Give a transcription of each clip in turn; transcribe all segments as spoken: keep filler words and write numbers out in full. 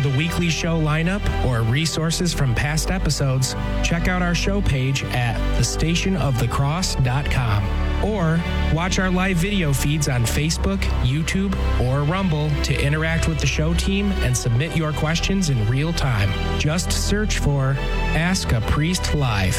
the weekly show lineup or resources from past episodes, check out our show page at the station of the cross dot com. Or watch our live video feeds on Facebook, YouTube, or Rumble to interact with the show team and submit your questions in real time. Just search for Ask a Priest Live.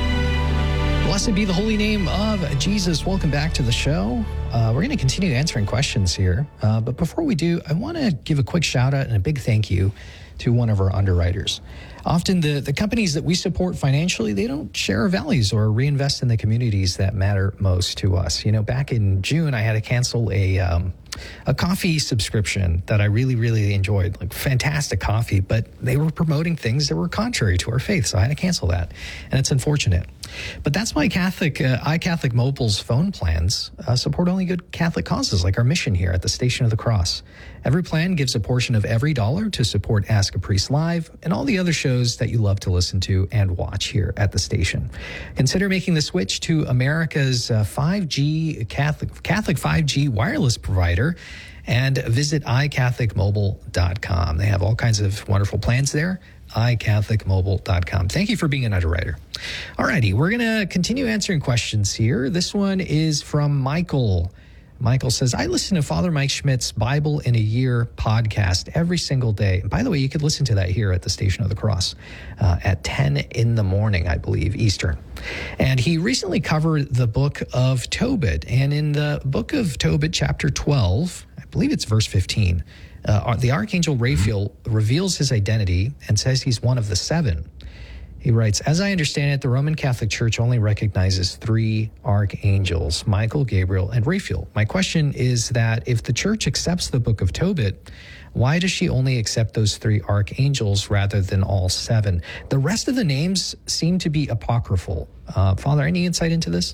Blessed be the holy name of Jesus. Welcome back to the show. Uh, we're going to continue answering questions here. Uh, but before we do, I want to give a quick shout out and a big thank you to one of our underwriters. Often the, the companies that we support financially, they don't share our values or reinvest in the communities that matter most to us. You know, back in June, I had to cancel a um, a coffee subscription that I really, really enjoyed, like fantastic coffee, but they were promoting things that were contrary to our faith, so I had to cancel that, and it's unfortunate. But that's why Catholic, uh, iCatholic Mobile's phone plans uh, support only good Catholic causes, like our mission here at the Station of the Cross. Every plan gives a portion of every dollar to support Ask a Priest Live and all the other shows that you love to listen to and watch here at the station. Consider making the switch to America's uh, five G Catholic, Catholic five G wireless provider and visit i catholic mobile dot com. They have all kinds of wonderful plans there. i catholic mobile dot com. Thank you for being an underwriter. All righty, we're going to continue answering questions here. This one is from Michael. Michael says, I listen to Father Mike Schmidt's Bible in a Year podcast every single day. And by the way, you could listen to that here at the Station of the Cross uh, at ten in the morning, I believe, Eastern. And he recently covered the book of Tobit. And in the book of Tobit, chapter twelve, I believe it's verse fifteen, uh, the Archangel Raphael reveals his identity and says he's one of the seven. He writes, as I understand it, the Roman Catholic Church only recognizes three archangels, Michael, Gabriel, and Raphael. My question is that if the Church accepts the book of Tobit, why does she only accept those three archangels rather than all seven? The rest of the names seem to be apocryphal. Uh, Father, any insight into this?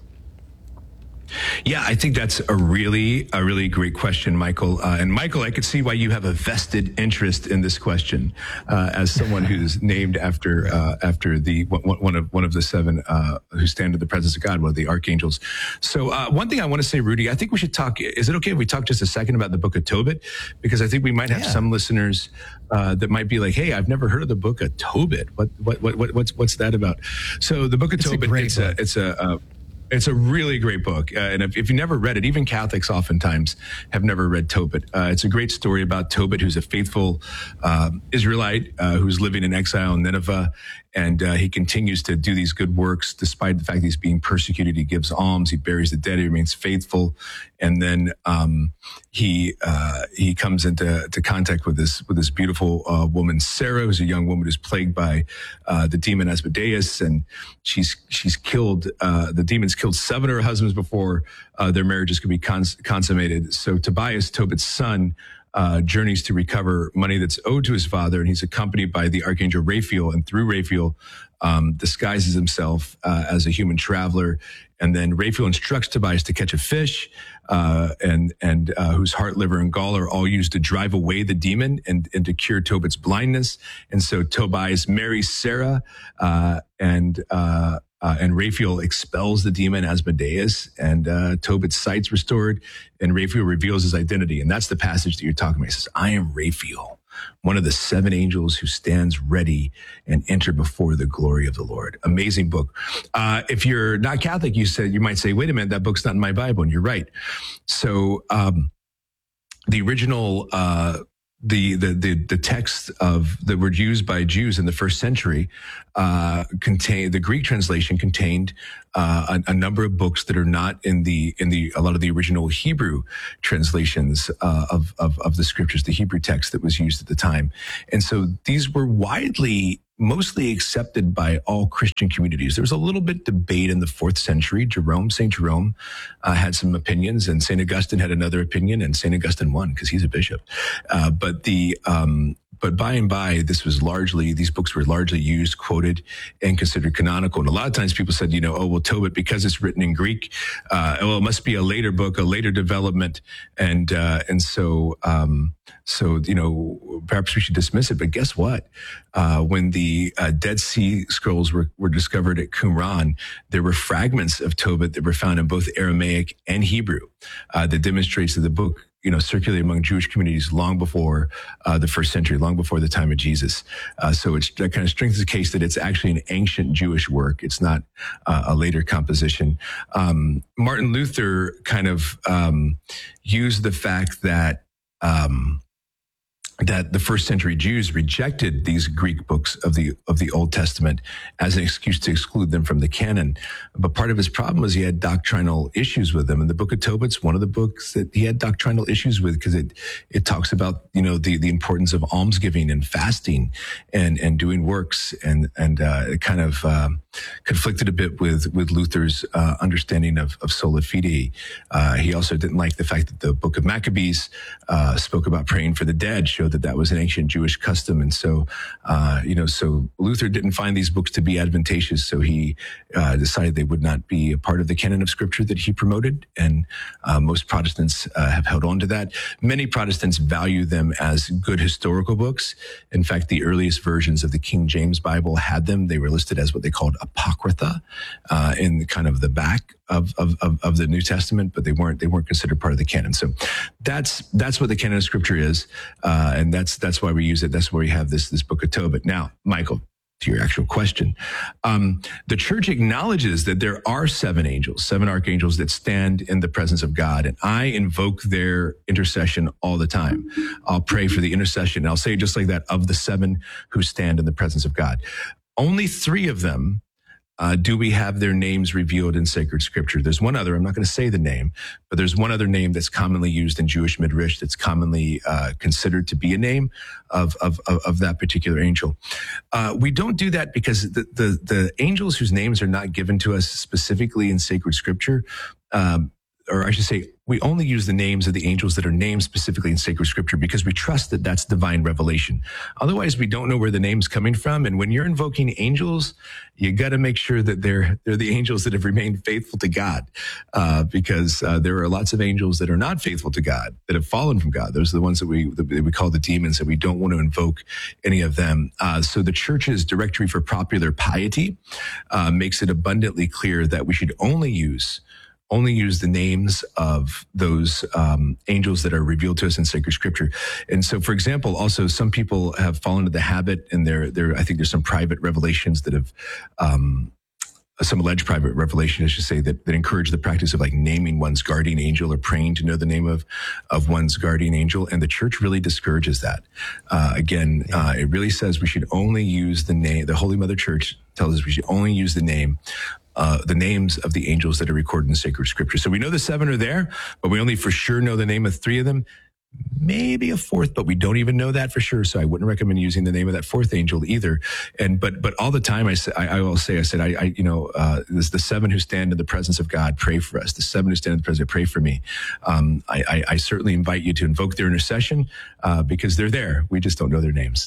Yeah, I think that's a really, a really great question, Michael. Uh, and Michael, I could see why you have a vested interest in this question, uh, as someone who's named after uh, after the one of one of the seven uh, who stand in the presence of God, one of the archangels. So, uh, one thing I want to say, Rudy, I think we should talk. Is it okay if we talk just a second about the Book of Tobit? Because I think we might have yeah. some listeners uh, that might be like, "Hey, I've never heard of the Book of Tobit. What what what, what what's what's that about?" So, the Book of it's Tobit, a it's book. a it's a uh, It's a really great book. Uh, and if, if you never read it, even Catholics oftentimes have never read Tobit. Uh, it's a great story about Tobit, who's a faithful uh, Israelite uh, who's living in exile in Nineveh. And uh, he continues to do these good works despite the fact that he's being persecuted. He gives alms, he buries the dead, he remains faithful. And then um, he uh, he comes into to contact with this with this beautiful uh, woman, Sarah, who's a young woman who's plagued by uh, the demon Asmodeus, and she's she's killed. Uh, the demon's killed seven of her husbands before uh, their marriages could be cons- consummated. So Tobias, Tobit's son, Uh, journeys to recover money that's owed to his father, and he's accompanied by the Archangel Raphael, and through Raphael um, disguises himself uh, as a human traveler, and then Raphael instructs Tobias to catch a fish, uh, and and uh, whose heart, liver, and gall are all used to drive away the demon and, and to cure Tobit's blindness. And so Tobias marries Sarah, uh, and uh, Uh, and Raphael expels the demon Asmodeus, and uh, Tobit's sight's restored, and Raphael reveals his identity. And that's the passage that you're talking about. He says, I am Raphael, one of the seven angels who stands ready and enter before the glory of the Lord. Amazing book. Uh, if you're not Catholic, you said you might say, wait a minute, that book's not in my Bible. And you're right. So um, the original uh The, the the the texts of that were used by Jews in the first century uh, contain the Greek translation contained uh, a, a number of books that are not in the in the a lot of the original Hebrew translations uh, of, of of the scriptures, the Hebrew text that was used at the time, and so these were widely, mostly accepted by all Christian communities. There was a little bit debate in the fourth century. Jerome, Saint Jerome, uh, had some opinions, and Saint Augustine had another opinion, and Saint Augustine won because he's a bishop. Uh, but the um, but by and by, this was largely these books were largely used, quoted, and considered canonical. And a lot of times, people said, you know, oh well, Tobit, because it's written in Greek, uh, well, it must be a later book, a later development, and uh, and so. Um, So, you know, perhaps we should dismiss it. But guess what? Uh, when the uh, Dead Sea Scrolls were, were discovered at Qumran, there were fragments of Tobit that were found in both Aramaic and Hebrew uh, that demonstrates that the book you know, circulated among Jewish communities long before uh, the first century, long before the time of Jesus. Uh, so it's, that kind of strengthens the case that it's actually an ancient Jewish work. It's not uh, a later composition. Um, Martin Luther kind of um, used the fact that um, that the first century Jews rejected these Greek books of the of the Old Testament as an excuse to exclude them from the canon. But part of his problem was he had doctrinal issues with them. And the Book of Tobit's one of the books that he had doctrinal issues with because it it talks about, you know, the the importance of almsgiving and fasting and and doing works, and and uh, it kind of um, conflicted a bit with with Luther's uh, understanding of of sola fide. Uh, he also didn't like the fact that the Book of Maccabees uh, spoke about praying for the dead, showed that that was an ancient Jewish custom. And so, uh, you know, so Luther didn't find these books to be advantageous. So he uh, decided they would not be a part of the canon of Scripture that he promoted. And uh, most Protestants uh, have held on to that. Many Protestants value them as good historical books. In fact, the earliest versions of the King James Bible had them. They were listed as what they called apocrypha uh, in the kind of the back of, of, of, of the New Testament, but they weren't they weren't considered part of the canon. So that's that's what the canon of Scripture is, uh, and that's that's why we use it. That's why we have this this Book of Tobit. Now, Michael, to your actual question, um, the church acknowledges that there are seven angels, seven archangels that stand in the presence of God, and I invoke their intercession all the time. I'll pray for the intercession, and I'll say just like that, of the seven who stand in the presence of God. Only three of them Uh, do we have their names revealed in sacred Scripture? There's one other, I'm not going to say the name, but there's one other name that's commonly used in Jewish Midrash that's commonly uh, considered to be a name of, of, of, of that particular angel. Uh, we don't do that because the, the, the angels whose names are not given to us specifically in sacred Scripture, um, or I should say, we only use the names of the angels that are named specifically in sacred Scripture because we trust that that's divine revelation. Otherwise, we don't know where the name's coming from. And when you're invoking angels, you got to make sure that they're they're the angels that have remained faithful to God, uh, because uh, there are lots of angels that are not faithful to God, that have fallen from God. Those are the ones that we that we call the demons, and we don't want to invoke any of them. Uh, so the Church's Directory for Popular Piety uh, makes it abundantly clear that we should only use only use the names of those um, angels that are revealed to us in sacred Scripture. And so, for example, also some people have fallen into the habit, and there, there, I think there's some private revelations that have, um, some alleged private revelation, I should say, that, that encourage the practice of like naming one's guardian angel or praying to know the name of, of one's guardian angel. And the Church really discourages that. Uh, again, uh, it really says we should only use the name, the Holy Mother Church tells us we should only use the name Uh, the names of the angels that are recorded in sacred Scripture. So we know the seven are there, but we only for sure know the name of three of them, maybe a fourth, but we don't even know that for sure. So I wouldn't recommend using the name of that fourth angel either. And but but all the time I say, I, I will say, I said, I, I you know, uh, this, the seven who stand in the presence of God, pray for us. The seven who stand in the presence, pray for me. Um, I, I, I certainly invite you to invoke their intercession uh, because they're there. We just don't know their names.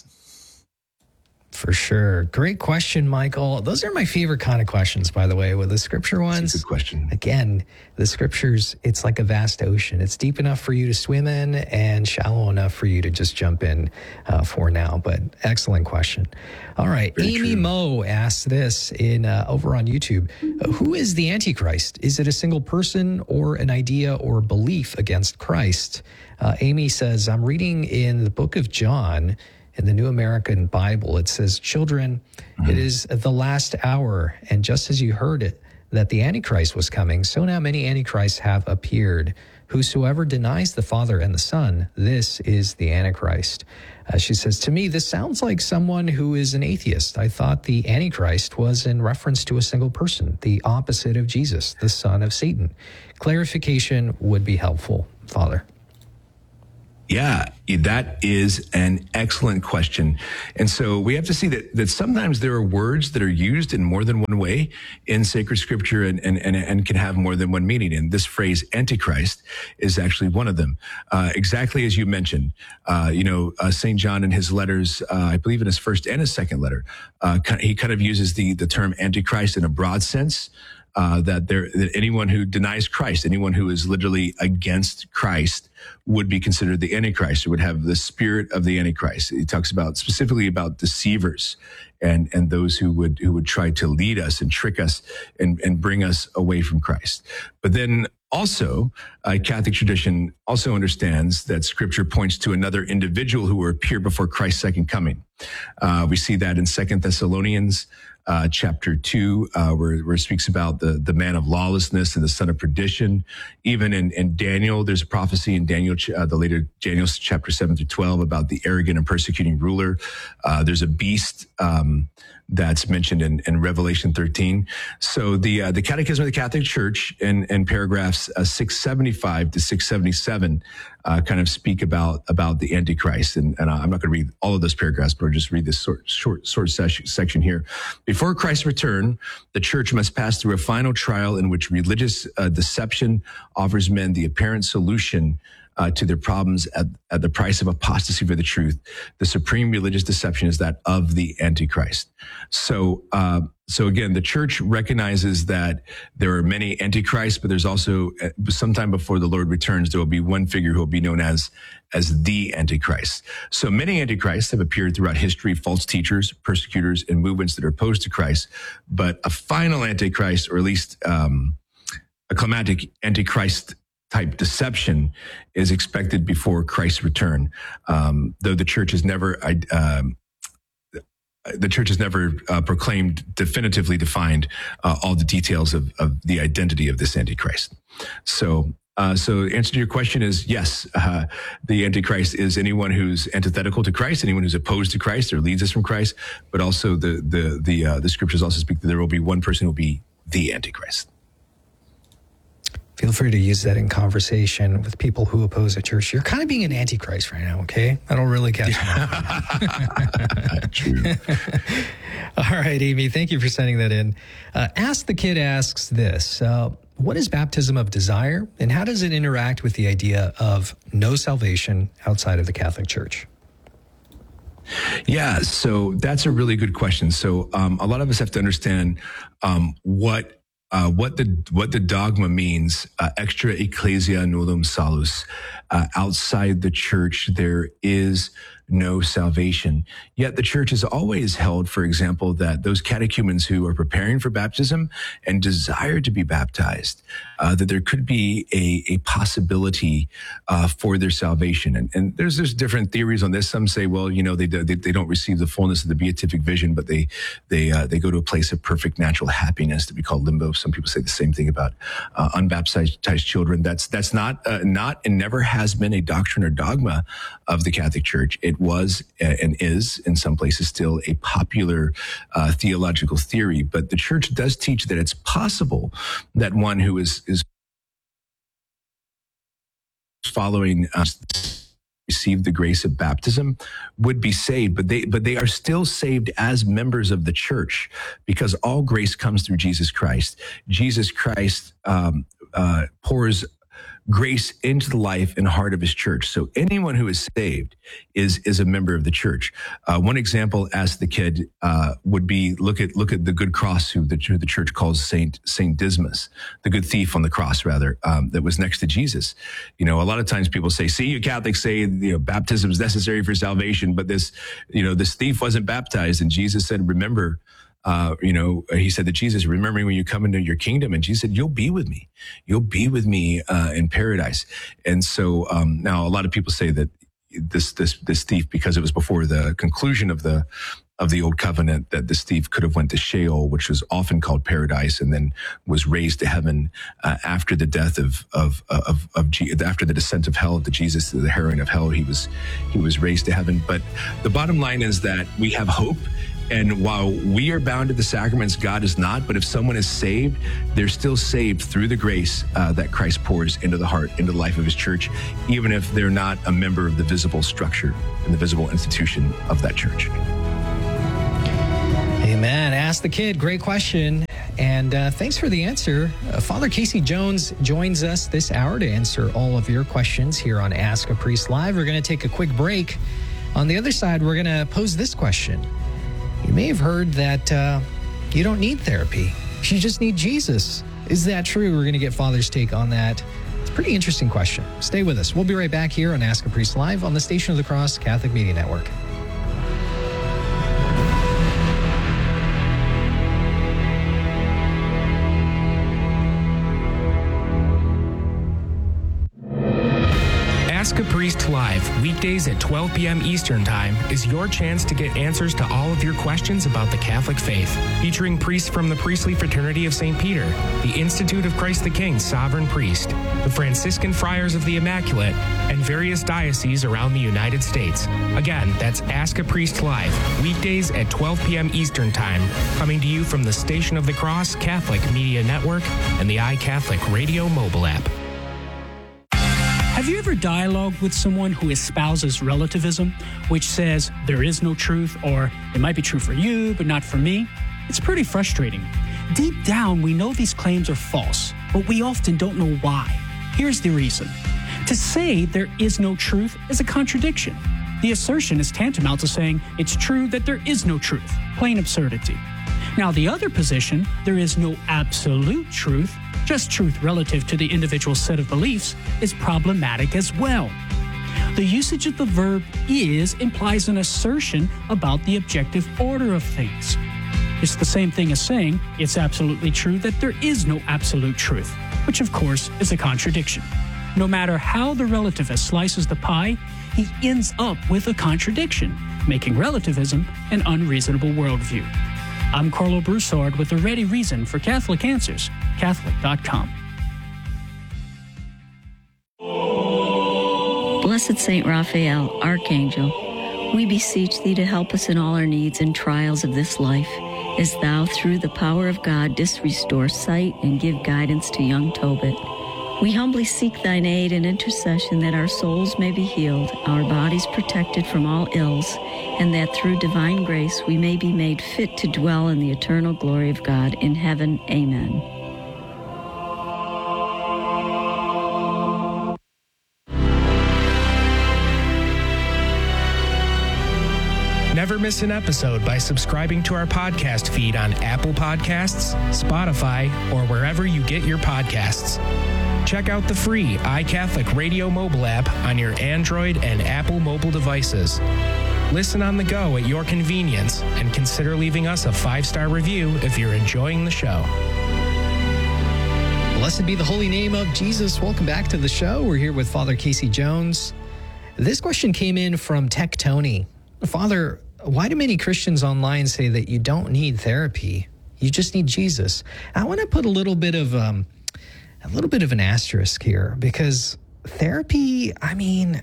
For sure. Great question, Michael. Those are my favorite kind of questions, by the way, with the Scripture ones. That's a good question. Again, the Scriptures, it's like a vast ocean. It's deep enough for you to swim in and shallow enough for you to just jump in uh, for now. But excellent question. All right. Very Amy true. Moe asked this in uh, over on YouTube. Uh, who is the Antichrist? Is it a single person or an idea or belief against Christ? Uh, Amy says, I'm reading in the book of John, in the New American Bible, it says, children, mm-hmm. It is the last hour. And just as you heard it, that the Antichrist was coming, so now many Antichrists have appeared. Whosoever denies the Father and the Son, this is the Antichrist. Uh, she says, to me, this sounds like someone who is an atheist. I thought the Antichrist was in reference to a single person, the opposite of Jesus, the son of Satan. Clarification would be helpful, Father. Yeah, that is an excellent question. And so we have to see that, that sometimes there are words that are used in more than one way in sacred Scripture and, and, and, and can have more than one meaning. And this phrase Antichrist is actually one of them. Uh, exactly as you mentioned, uh, you know, uh, Saint John in his letters, uh, I believe in his first and his second letter, uh, he kind of uses the, the term Antichrist in a broad sense. Uh, that there, that anyone who denies Christ, anyone who is literally against Christ, would be considered the Antichrist, or would have the spirit of the Antichrist. He talks about specifically about deceivers and and those who would who would try to lead us and trick us and and bring us away from Christ. But then Also, uh, Catholic tradition also understands that Scripture points to another individual who will appear before Christ's second coming. Uh, we see that in Second Thessalonians uh, chapter two, uh, where, where it speaks about the, the man of lawlessness and the son of perdition. Even in, in Daniel, there's a prophecy in Daniel, uh, the later Daniel chapter seven through twelve about the arrogant and persecuting ruler. Uh, there's a beast um, that's mentioned in, in Revelation thirteen. So the uh, the Catechism of the Catholic Church in, in paragraphs uh, six seventy-five to six seventy-seven uh, kind of speak about about the Antichrist. And, and I'm not going to read all of those paragraphs, but I'll just read this short short, short section here. Before Christ's return, the Church must pass through a final trial in which religious uh, deception offers men the apparent solution Uh, to their problems at, at the price of apostasy for the truth. The supreme religious deception is that of the Antichrist. So, uh, so again, the church recognizes that there are many Antichrists, but there's also uh, sometime before the Lord returns, there will be one figure who will be known as, as the Antichrist. So many Antichrists have appeared throughout history, false teachers, persecutors, and movements that are opposed to Christ. But a final Antichrist, or at least um, a climatic Antichrist type deception is expected before Christ's return. Um, though the church has never, um, the church has never uh, proclaimed, definitively defined uh, all the details of, of the identity of this Antichrist. So, uh, so the answer to your question is yes. Uh, the Antichrist is anyone who's antithetical to Christ, anyone who's opposed to Christ or leads us from Christ. But also the the the uh, the scriptures also speak that there will be one person who will be the Antichrist. Feel free to use that in conversation with people who oppose the church. You're kind of being an antichrist right now, okay? That'll really catch on. True. All right, Amy, thank you for sending that in. Uh, Ask the Kid asks this. Uh, what is baptism of desire, and how does it interact with the idea of no salvation outside of the Catholic Church? Yeah, so that's a really good question. So um, a lot of us have to understand um, what Uh, what the what the dogma means, uh, extra ecclesia nullum salus. Uh, outside the church, there is no salvation. Yet the church has always held, for example, that those catechumens who are preparing for baptism and desire to be baptized, uh, that there could be a, a possibility uh, for their salvation. And, and there's there's different theories on this. Some say, well, you know, they they, they don't receive the fullness of the beatific vision, but they they uh, they go to a place of perfect natural happiness that we call limbo. Some people say the same thing about uh, unbaptized children. That's that's not uh, not and never has been a doctrine or dogma of the Catholic Church. It was and is in some places still a popular uh, theological theory, but the church does teach that it's possible that one who is is following us receive the grace of baptism would be saved, but they but they are still saved as members of the church because all grace comes through Jesus Christ. Jesus Christ um, uh, pours grace into the life and heart of his church. So anyone who is saved is is a member of the church. Uh, one example, Ask the Kid, uh, would be look at look at the good cross who the, who the church calls Saint Saint Dismas, the good thief on the cross, rather, um, that was next to Jesus. You know, a lot of times people say, "See, you Catholics say you know baptism is necessary for salvation, but this you know this thief wasn't baptized," and Jesus said, "Remember." Uh, you know, he said that Jesus, remembering when you come into your kingdom, and Jesus said, you'll be with me. You'll be with me uh, in paradise. And so um, now a lot of people say that this this this thief, because it was before the conclusion of the of the old covenant, that this thief could have went to Sheol, which was often called paradise, and then was raised to heaven uh, after the death of of of, of G- after the descent of hell to Jesus, the harrowing of hell. He was he was raised to heaven. But the bottom line is that we have hope. And while we are bound to the sacraments, God is not. But if someone is saved, they're still saved through the grace uh, that Christ pours into the heart, into the life of his church, even if they're not a member of the visible structure and the visible institution of that church. Amen. Ask the Kid. Great question. And uh, thanks for the answer. Uh, Father Casey Jones joins us this hour to answer all of your questions here on Ask a Priest Live. We're going to take a quick break. On the other side, we're going to pose this question. You may have heard that uh, you don't need therapy. You just need Jesus. Is that true? We're going to get Father's take on that. It's a pretty interesting question. Stay with us. We'll be right back here on Ask a Priest Live on the Station of the Cross Catholic Media Network. Ask a Priest Live, weekdays at twelve p.m. Eastern Time, is your chance to get answers to all of your questions about the Catholic faith. Featuring priests from the Priestly Fraternity of Saint Peter, the Institute of Christ the King Sovereign Priest, the Franciscan Friars of the Immaculate, and various dioceses around the United States. Again, that's Ask a Priest Live, weekdays at twelve p.m. Eastern Time, coming to you from the Station of the Cross Catholic Media Network and the iCatholic Radio mobile app. Have you ever dialogued with someone who espouses relativism, which says there is no truth, or it might be true for you, but not for me? It's pretty frustrating. Deep down, we know these claims are false, but we often don't know why. Here's the reason. To say there is no truth is a contradiction. The assertion is tantamount to saying it's true that there is no truth. Plain absurdity. Now, the other position, there is no absolute truth, just truth relative to the individual set of beliefs, is problematic as well. The usage of the verb is implies an assertion about the objective order of things. It's the same thing as saying it's absolutely true that there is no absolute truth, which of course is a contradiction. No matter how the relativist slices the pie, he ends up with a contradiction, making relativism an unreasonable worldview. I'm Carlo Broussard with a ready reason for Catholic Answers, Catholic dot com. Blessed Saint Raphael, Archangel, we beseech thee to help us in all our needs and trials of this life, as thou, through the power of God, didst restore sight and give guidance to young Tobit. We humbly seek thine aid and intercession that our souls may be healed, our bodies protected from all ills, and that through divine grace we may be made fit to dwell in the eternal glory of God in heaven. Amen. Never miss an episode by subscribing to our podcast feed on Apple Podcasts, Spotify, or wherever you get your podcasts. Check out the free iCatholic Radio mobile app on your Android and Apple mobile devices. Listen on the go at your convenience and consider leaving us a five-star review if you're enjoying the show. Blessed be the holy name of Jesus. Welcome back to the show. We're here with Father Casey Jones. This question came in from Tech Tony. Father, why do many Christians online say that you don't need therapy? You just need Jesus. I want to put a little bit of um, a little bit of an asterisk here, because therapy, I mean,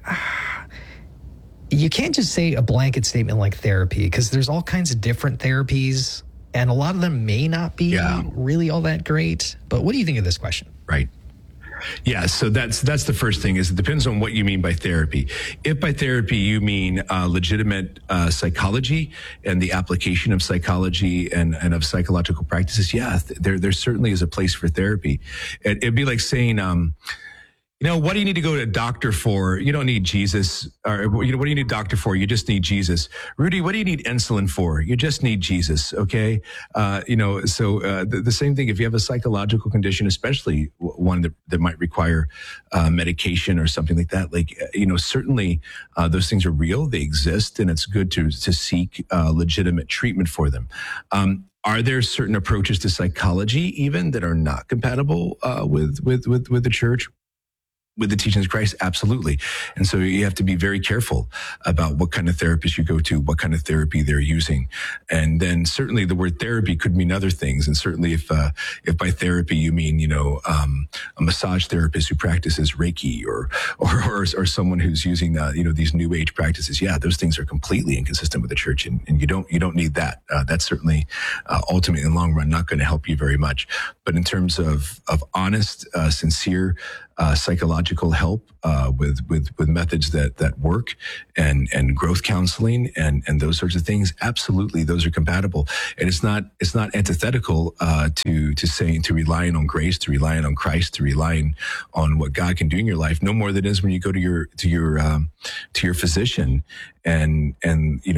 you can't just say a blanket statement like therapy, because there's all kinds of different therapies, and a lot of them may not be yeah. really all that great. But what do you think of this question? Right. Yeah, so that's that's the first thing, is it depends on what you mean by therapy. If by therapy you mean uh, legitimate uh, psychology and the application of psychology and, and of psychological practices, yeah, th- there there certainly is a place for therapy. It, it'd be like saying, um, you know, what do you need to go to a doctor for? You don't need Jesus. Or, you know, what do you need a doctor for? You just need Jesus. Rudy, what do you need insulin for? You just need Jesus, okay? Uh, you know, so uh, the, the same thing, if you have a psychological condition, especially one that, that might require uh, medication or something like that, like, you know, certainly uh, those things are real, they exist, and it's good to, to seek uh, legitimate treatment for them. Um, Are there certain approaches to psychology even that are not compatible uh, with, with, with, with the church? With the teachings of Christ? Absolutely. And so you have to be very careful about what kind of therapist you go to, what kind of therapy they're using. And then certainly the word therapy could mean other things. And certainly if, uh, if by therapy you mean, you know, um, a massage therapist who practices Reiki or, or, or, or someone who's using, uh, you know, these new age practices, yeah, those things are completely inconsistent with the church. And, and you don't, you don't need that. Uh, that's certainly, uh, ultimately in the long run, not going to help you very much. But in terms of, of honest, uh, sincere, Uh, psychological help uh, with with with methods that that work, and and growth counseling and and those sorts of things, absolutely, those are compatible. And it's not it's not antithetical uh, to to saying to relying on grace, to relying on Christ, to relying on what God can do in your life. No more than it is when you go to your to your um, to your physician and and you know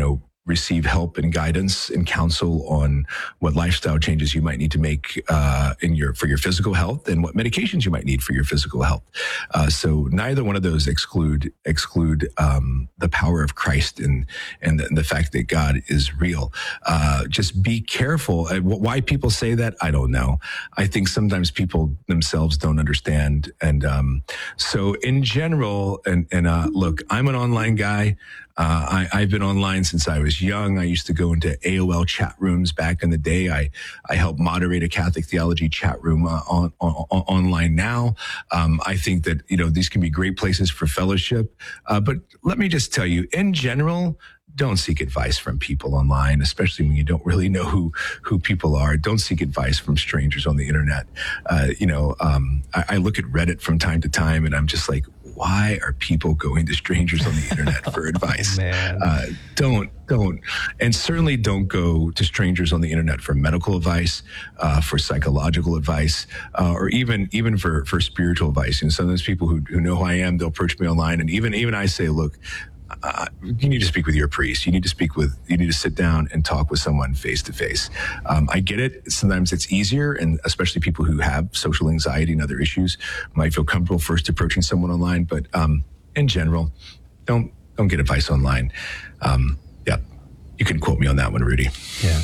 receive help and guidance and counsel on what lifestyle changes you might need to make uh, in your for your physical health and what medications you might need for your physical health. Uh, so neither one of those exclude exclude um, the power of Christ and and the, and the fact that God is real. Uh, just be careful. Uh, why people say that, I don't know. I think sometimes people themselves don't understand. And um, so in general, and, and uh, look, I'm an online guy. Uh, I, I've been online since I was young. I used to go into A O L chat rooms back in the day. I, I help moderate a Catholic theology chat room uh, on, on, on online now. Um, I think that, you know, these can be great places for fellowship. Uh, but let me just tell you, in general, don't seek advice from people online, especially when you don't really know who, who people are. Don't seek advice from strangers on the internet. Uh, you know, um, I, I look at Reddit from time to time and I'm just like, why are people going to strangers on the internet for advice? Oh, uh, don't, don't. And certainly don't go to strangers on the internet for medical advice, uh, for psychological advice, uh, or even, even for, for spiritual advice. And some of those people who, who know who I am, they'll approach me online. And even, even I say, look, Uh, you need to speak with your priest. You need to speak with, you need to sit down and talk with someone face to face. Um, I get it. Sometimes it's easier, and especially people who have social anxiety and other issues might feel comfortable first approaching someone online. But um, in general, don't don't get advice online. Um, yeah, you can quote me on that one, Rudy. Yeah.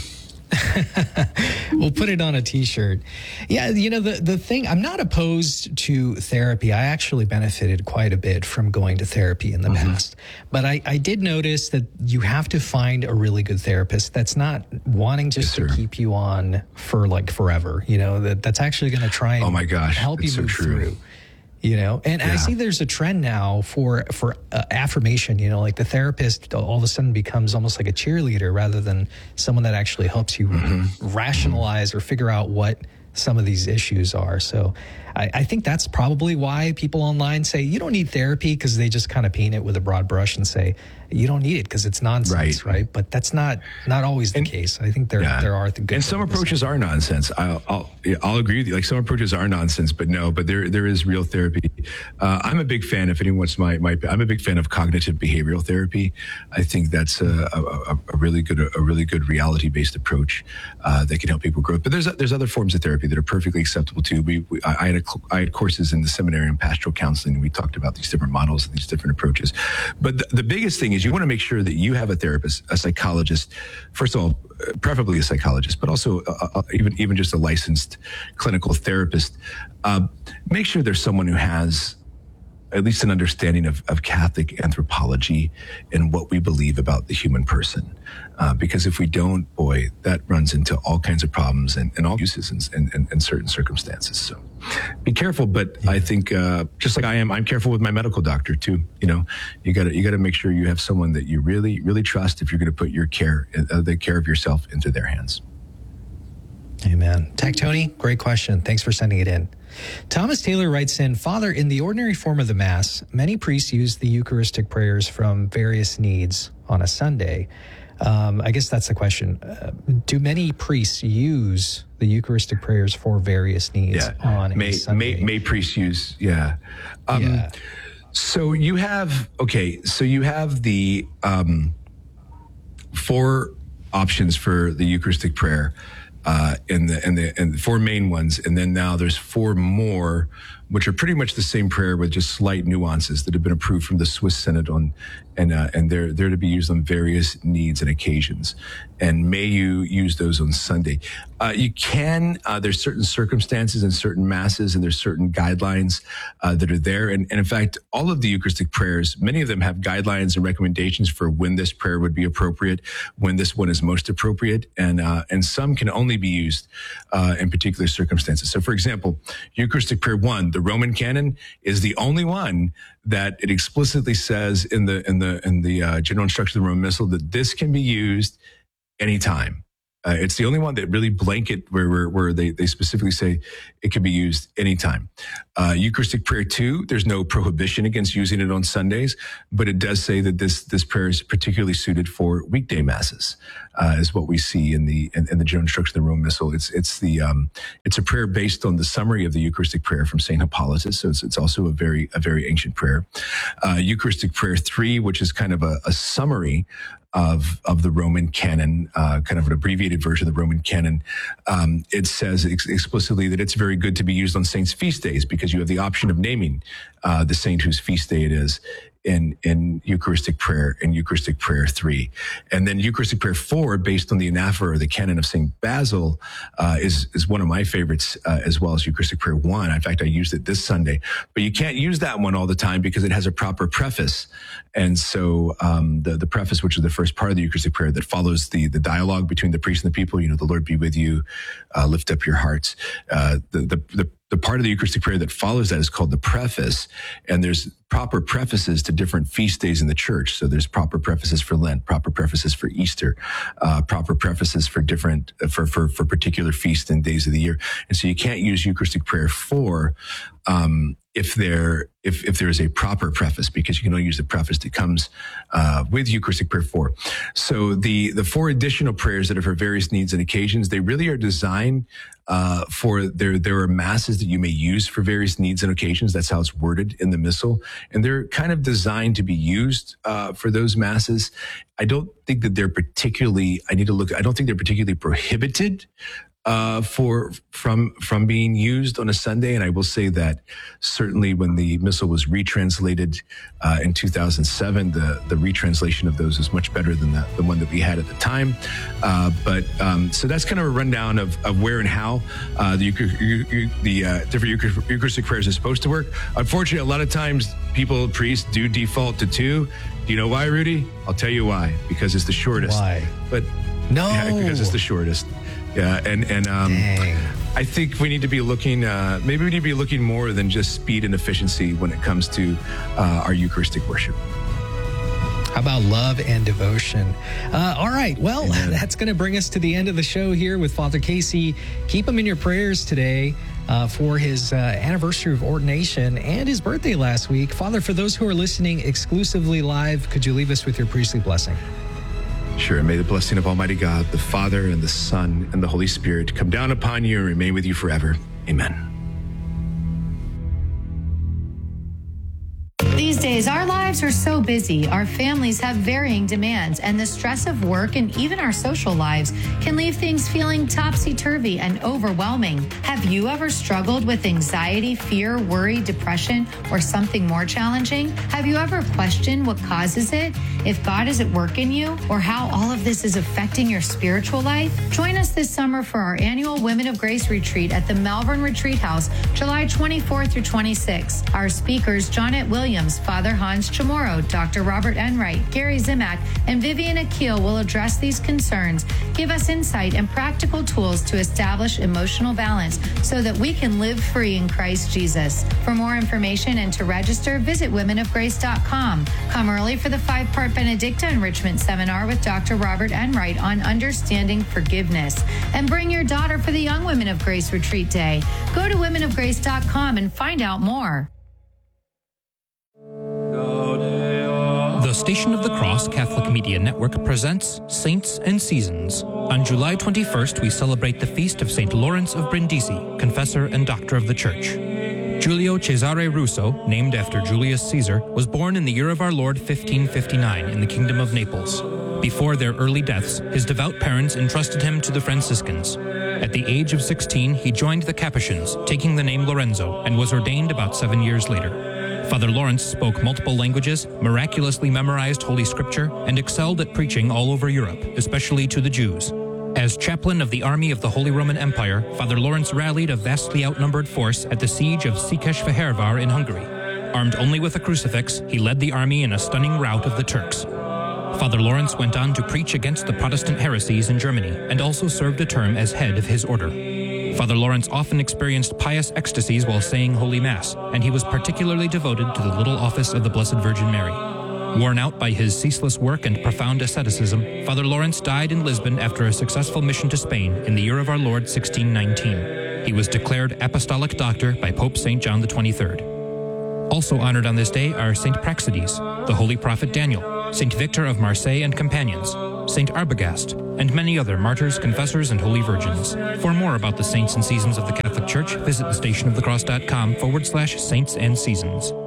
We'll put it on a t-shirt. Yeah, you know, the, the thing, I'm not opposed to therapy. I actually benefited quite a bit from going to therapy in the mm-hmm. past. But I, I did notice that you have to find a really good therapist that's not wanting just yes, to keep you on for like forever. You know, that that's actually going to try and oh my gosh, help you so move true. through. You know, and yeah. I see there's a trend now for for uh, affirmation. You know, like the therapist all of a sudden becomes almost like a cheerleader rather than someone that actually helps you mm-hmm. rationalize mm-hmm. or figure out what some of these issues are. So I, I think that's probably why people online say you don't need therapy, because they just kind of paint it with a broad brush and say you don't need it because it's nonsense, right. right? But that's not not always the and, case. I think there yeah. there are the good and some approaches are nonsense. I'll I'll, I'll agree with you. Like some approaches are nonsense, but no, but there there is real therapy. Uh, I'm a big fan. If anyone wants my my, I'm a big fan of cognitive behavioral therapy. I think that's a, a, a really good a really good reality based approach uh, that can help people grow. But there's there's other forms of therapy that are perfectly acceptable too. We, we I had a, I had courses in the seminary in pastoral counseling, and we talked about these different models and these different approaches. But the, the biggest thing is you want to make sure that you have a therapist, a psychologist, first of all, preferably a psychologist, but also uh, uh, even even just a licensed clinical therapist. Uh, make sure there's someone who has at least an understanding of, of Catholic anthropology and what we believe about the human person. Uh, because if we don't, boy, that runs into all kinds of problems and, and all uses in, in, in certain circumstances. So be careful. But yeah. I think uh, just like I am, I'm careful with my medical doctor too. You know, you gotta, you gotta make sure you have someone that you really, really trust if you're going to put your care, uh, the care of yourself into their hands. Amen. Tech Tony, great question. Thanks for sending it in. Thomas Taylor writes in, Father, in the ordinary form of the Mass, many priests use the Eucharistic prayers from various needs on a Sunday. Um, I guess that's the question. Uh, do many priests use the Eucharistic prayers for various needs yeah. on may, a Sunday? May, may priests use, yeah. Um, yeah. So you have, okay, so you have the um, four options for the Eucharistic prayer. Uh, and the and the and the four main ones, and then now there's four more, which are pretty much the same prayer with just slight nuances that have been approved from the Swiss Synod on, and uh, and they're they're to be used on various needs and occasions. And may you use those on Sunday. Uh, you can. Uh, there's certain circumstances and certain masses, and there's certain guidelines uh, that are there. And, and in fact, all of the Eucharistic prayers, many of them have guidelines and recommendations for when this prayer would be appropriate, when this one is most appropriate, and uh, and some can only be used uh, in particular circumstances. So, for example, Eucharistic prayer one, the Roman canon, is the only one that it explicitly says in the in the in the uh, general instruction of the Roman Missal that this can be used anytime. Uh, it's the only one that really blanket where where, where they, they specifically say it can be used anytime. Uh, Eucharistic prayer two, there's no prohibition against using it on Sundays, but it does say that this this prayer is particularly suited for weekday masses, uh, is what we see in the in, in the general instruction of the Roman Missal. It's it's the um, it's a prayer based on the summary of the Eucharistic prayer from Saint Hippolytus, so it's, it's also a very a very ancient prayer. Uh, Eucharistic prayer three, which is kind of a, a summary of of the Roman canon, uh, kind of an abbreviated version of the Roman canon. Um, it says ex- explicitly that it's very good to be used on saints' feast days because you have the option of naming uh, the saint whose feast day it is in in Eucharistic prayer and Eucharistic prayer three. And then Eucharistic prayer four, based on the anaphora or the canon of Saint Basil, uh, is is one of my favorites, uh, as well as Eucharistic prayer one. In fact, I used it this Sunday. But you can't use that one all the time because it has a proper preface. And so um, the, the preface, which is the first part of the Eucharistic prayer that follows the, the dialogue between the priest and the people, you know, the Lord be with you, uh, lift up your hearts. Uh, the, the, the The part of the Eucharistic prayer that follows that is called the preface, and there's proper prefaces to different feast days in the church. So there's proper prefaces for Lent, proper prefaces for Easter, uh, proper prefaces for different for, for for particular feasts and days of the year. And so you can't use Eucharistic prayer four um, if there if if there is a proper preface, because you can only use the preface that comes uh, with Eucharistic prayer four. So the the four additional prayers that are for various needs and occasions, they really are designed uh, for there there are masses that you may use for various needs and occasions. That's how it's worded in the missal, and they're kind of designed to be used uh, for those masses. I don't think that they're particularly. I need to look. I don't think they're particularly prohibited uh, for from from being used on a Sunday. And I will say that certainly when the missal was retranslated uh, in two thousand seven, the the retranslation of those is much better than the, the one that we had at the time. Uh, but um, so that's kind of a rundown of, of where and how uh, the the uh, different Eucharistic prayers are supposed to work. Unfortunately, a lot of times people, priests, do default to two. Do you know why, Rudy? I'll tell you why. Because it's the shortest. Why? But no, yeah, because it's the shortest. Yeah, and and um, I think we need to be looking. Uh, maybe we need to be looking more than just speed and efficiency when it comes to uh, our Eucharistic worship. How about love and devotion? Uh, all right. Well, Amen. That's going to bring us to the end of the show here with Father Casey. Keep him in your prayers today uh, for his uh, anniversary of ordination and his birthday last week. Father, for those who are listening exclusively live, could you leave us with your priestly blessing? Sure. And may the blessing of Almighty God, the Father and the Son and the Holy Spirit come down upon you and remain with you forever. Amen. These days, our lives are so busy, our families have varying demands, and the stress of work and even our social lives can leave things feeling topsy-turvy and overwhelming. Have you ever struggled with anxiety, fear, worry, depression, or something more challenging? Have you ever questioned what causes it, if God is at work in you, or how all of this is affecting your spiritual life? Join us this summer for our annual Women of Grace Retreat at the Malvern Retreat House, July twenty-fourth through twenty-sixth. Our speakers, Jonette Williams, Father Hans Chamorro, Doctor Robert Enright, Gary Zimak, and Vivian Akil will address these concerns, give us insight and practical tools to establish emotional balance so that we can live free in Christ Jesus. For more information and to register, visit women of grace dot com. Come early for the five-part Benedicta Enrichment Seminar with Doctor Robert Enright on understanding forgiveness. And bring your daughter for the Young Women of Grace Retreat Day. Go to women of grace dot com and find out more. The Station of the Cross Catholic Media Network presents Saints and Seasons. On July twenty-first, we celebrate the feast of Saint Lawrence of Brindisi, confessor and doctor of the Church. Giulio Cesare Russo, named after Julius Caesar, was born in the year of our Lord fifteen fifty-nine in the Kingdom of Naples. Before their early deaths, his devout parents entrusted him to the Franciscans. At the age of sixteen, he joined the Capuchins, taking the name Lorenzo, and was ordained about seven years later. Father Lawrence spoke multiple languages, miraculously memorized Holy Scripture, and excelled at preaching all over Europe, especially to the Jews. As chaplain of the army of the Holy Roman Empire, Father Lawrence rallied a vastly outnumbered force at the siege of Székesfehérvár in Hungary. Armed only with a crucifix, he led the army in a stunning rout of the Turks. Father Lawrence went on to preach against the Protestant heresies in Germany, and also served a term as head of his order. Father Lawrence often experienced pious ecstasies while saying Holy Mass, and he was particularly devoted to the little office of the Blessed Virgin Mary. Worn out by his ceaseless work and profound asceticism, Father Lawrence died in Lisbon after a successful mission to Spain in the year of our Lord sixteen nineteen. He was declared Apostolic Doctor by Pope Saint John the twenty-third. Also honored on this day are Saint Praxedes, the Holy Prophet Daniel, Saint Victor of Marseille and companions, Saint Arbogast, and many other martyrs, confessors, and holy virgins. For more about the saints and seasons of the Catholic Church, visit thestationofthecross.com forward slash saints and seasons.